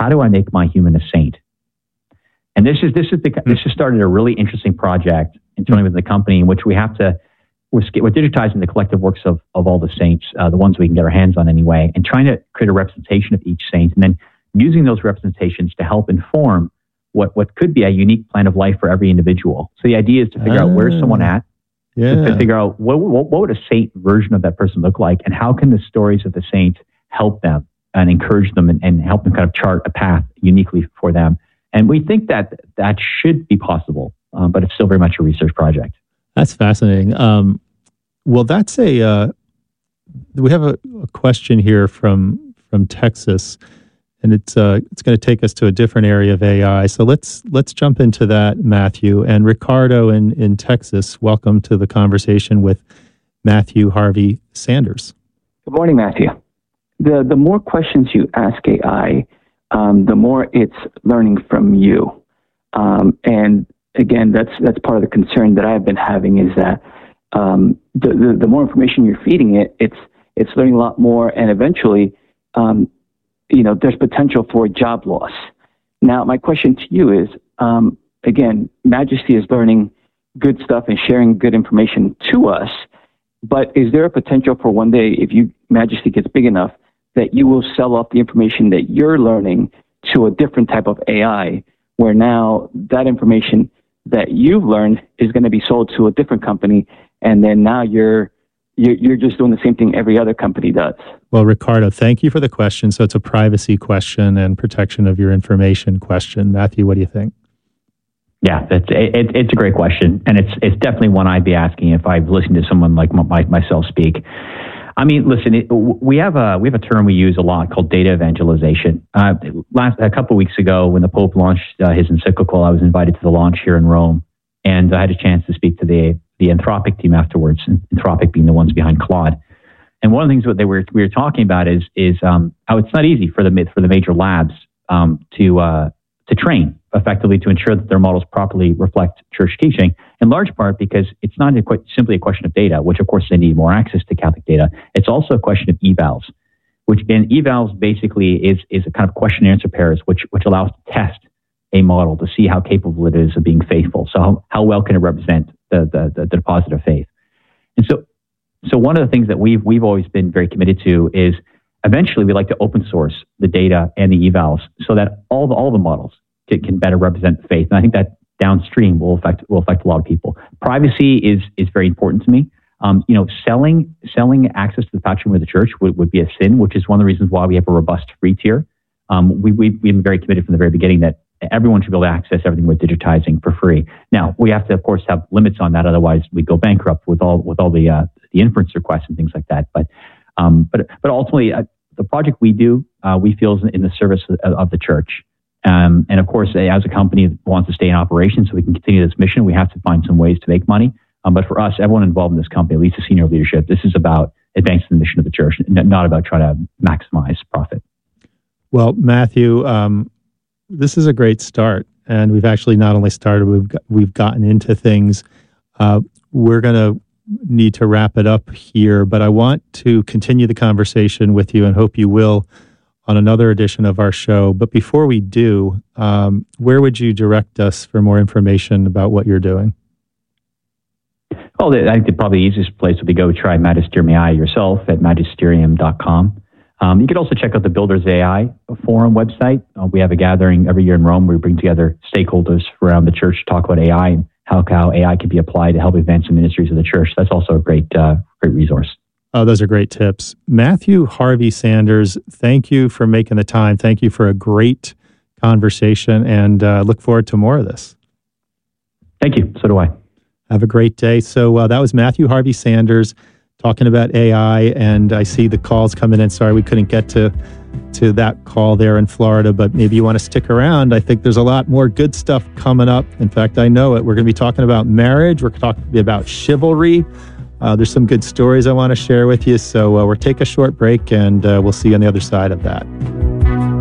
how do I make my human a saint? And this has started a really interesting project internally within the company in which we're digitizing the collective works of all the saints, the ones we can get our hands on anyway, and trying to create a representation of each saint, and then using those representations to help inform what could be a unique plan of life for every individual. So the idea is to figure out where's someone at, to figure out what would a saint version of that person look like, and how can the stories of the saints help them and encourage them and help them kind of chart a path uniquely for them. And we think that should be possible, but it's still very much a research project. That's fascinating. Well, that's we have a question here from Texas, and it's going to take us to a different area of AI. So let's jump into that, Matthew. And Ricardo in Texas, welcome to the conversation with Matthew Harvey Sanders. Good morning, Matthew. The more questions you ask AI, the more it's learning from you. And again, that's part of the concern that I've been having is that the more information you're feeding it, it's learning a lot more, and eventually, there's potential for job loss. Now, my question to you is, again, Majesty is learning good stuff and sharing good information to us, but is there a potential for one day, if Majesty gets big enough, that you will sell off the information that you're learning to a different type of AI, where now that information that you've learned is going to be sold to a different company, and then now you're just doing the same thing every other company does? Well, Ricardo, thank you for the question. So it's a privacy question and protection of your information question. Matthew, what do you think? Yeah, it's a great question, and it's definitely one I'd be asking if I've listened to someone like myself speak. I mean, listen, we have a term we use a lot called data evangelization. A couple of weeks ago, when the Pope launched his encyclical, I was invited to the launch here in Rome, and I had a chance to speak to the Anthropic team afterwards. Anthropic being the ones behind Claude. And one of the things that we were talking about is how it's not easy for the major labs to train effectively to ensure that their models properly reflect church teaching, in large part because it's not simply a question of data, which of course they need more access to Catholic data. It's also a question of evals, which in evals basically is a kind of question and answer pairs, which allows to test a model to see how capable it is of being faithful. So how well can it represent the deposit of faith? And so one of the things that we've always been very committed to is eventually we like to open source the data and the evals so that all the models can better represent faith. And I think that downstream will affect a lot of people. Privacy is very important to me. Selling access to the patrimony of the church would be a sin, which is one of the reasons why we have a robust free tier. We've been very committed from the very beginning that everyone should be able to access everything we're digitizing for free. Now, we have to, of course, have limits on that. Otherwise, we go bankrupt with all the inference requests and things like that. But ultimately, the project we do, we feel is in the service of the church. And of course, as a company that wants to stay in operation so we can continue this mission, we have to find some ways to make money. But for us, everyone involved in this company, at least the senior leadership, this is about advancing the mission of the church, not about trying to maximize profit. Well, Matthew, this is a great start. And we've actually not only started, we've gotten into things. We're going to need to wrap it up here, but I want to continue the conversation with you and hope you will on another edition of our show. But before we do, where would you direct us for more information about what you're doing? Well, I think probably the easiest place would be go try Magisterium AI yourself at magisterium.com. You could also check out the Builders AI Forum website. We have a gathering every year in Rome where we bring together stakeholders around the church to talk about AI and how AI can be applied to help advance the ministries of the church. That's also a great resource. Oh, those are great tips. Matthew Harvey Sanders, thank you for making the time. Thank you for a great conversation, and look forward to more of this. Thank you. So do I. Have a great day. So that was Matthew Harvey Sanders talking about AI, and I see the calls coming in. Sorry we couldn't get to that call there in Florida, but maybe you want to stick around. I think there's a lot more good stuff coming up. In fact, I know it. We're going to be talking about marriage. We're talking about chivalry. There's some good stories I want to share with you. So we'll take a short break, and we'll see you on the other side of that.